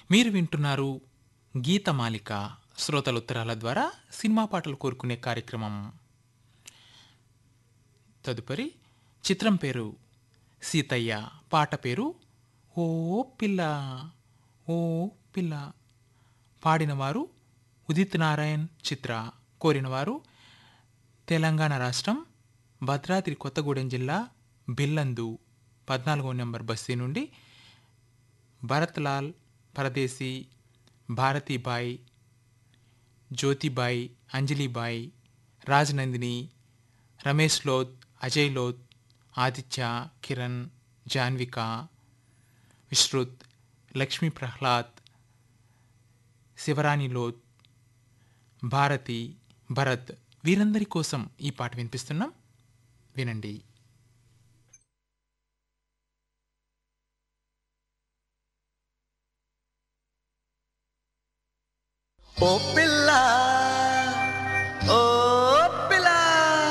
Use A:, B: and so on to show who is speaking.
A: మీరు వింటున్నారు గీతమాలిక శ్రోతల ఉత్తరాల ద్వారా సినిమా పాటలు కోరుకునే కార్యక్రమం. తదుపరి చిత్రం పేరు సీతయ్య, పాట పేరు ఓ పిల్ల ఓ పిల్ల. పాడినవారు ఉదిత్ నారాయణ్, చిత్ర. కోరినవారు తెలంగాణ రాష్ట్రం భద్రాద్రి కొత్తగూడెం జిల్లా బిల్లందు 14వ నెంబర్ బస్తీ నుండి భరత్లాల్, పరదేశీ, భారతీబాయ్, జ్యోతిబాయ్, అంజలిబాయ్, రాజనందిని, రమేష్ లోత్, అజయ్ లోత్, ఆదిత్య, కిరణ్, జాన్విక, విశ్రుత్, లక్ష్మీ ప్రహ్లాద్, శివరాణి లోత్, భారతి, భరత్ వీరందరి కోసం ఈ పాట వినిపిస్తున్నాం. వినండి.
B: ఓ పిల్ల